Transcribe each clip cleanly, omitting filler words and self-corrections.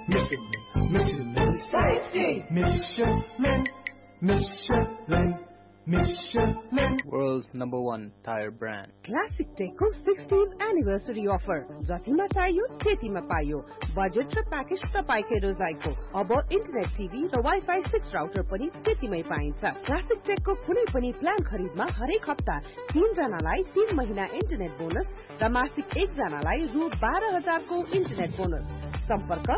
Michelin safety. Michelin. World's #1 tire brand. Classic Techको 16th anniversary offer. जतिमा चाहियो त्यतिमा पाइयो. बजेट र प्याकेज तपाईकै रोजाइको. अब इन्टरनेट टिभी र वाइफाई 6 राउटर पनि त्यतिमै पाइन्छ. Classic Techको कुनै पनि प्लान खरिदमा हरेक हप्ता 3 जनालाई 3 महिना इन्टरनेट बोनस र मासिक 1 जनालाई रु 12,000 को इन्टरनेट बोनस. सम्पर्क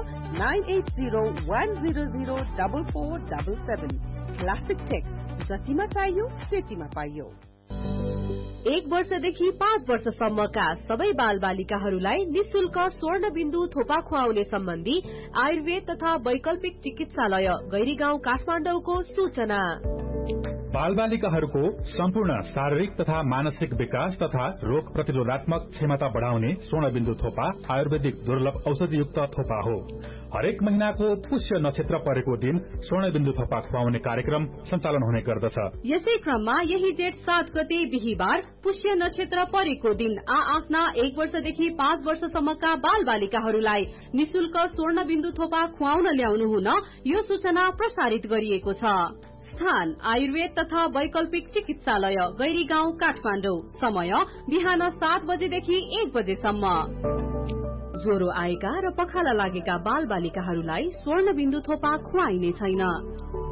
9801004477. Classic Tech. जतिमा चाहियो त्यतिमा पाइयो. 1 वर्षदेखि 5 वर्षसम्मका सबै बालबालिकाहरूलाई निशुल्क स्वर्णबिन्दु थोपा खुवाउने सम्बन्धी आयुर्वेद तथा वैकल्पिक चिकित्सालय गैरीगाउँ काठमाडौँको सूचना. बालबालिकाहरूको सम्पूर्ण शारीरिक तथा मानसिक विकास तथा रोग प्रतिरोधात्मक क्षमता बढ़ाउने स्वर्णबिन्दु थोपा आयुर्वेदिक दुर्लभ औषधियुक्त थोपा हो. हरेक महिनाको पुष्य नक्षत्र परेको दिन स्वर्णबिन्दु थोपा खुवाउने कार्यक्रम सञ्चालन हुने गर्दछ. यसै क्रममा यही जेठ 7 गते बिहीबार पुष्य नक्षत्र परेको दिन आफ्ना 1 वर्षदेखि 5 वर्षसम्मका बालबालिकाहरूलाई निशुल्क स्वर्णबिन्दु थोपा खुवाउन ल्याउनु हुन यो सूचना प्रसारित गरिएको छ. स्थान आयुर्वेद तथा वैकल्पिक चिकित्सालय गैरीगाउँ काठमाडौँ. समय बिहान 7 बजेदेखि 1 बजेसम्म. ज्वरो आएका र पखाला लागेका बालबालिकाहरूलाई स्वर्णबिन्दु थोपा खुवाइने छैन.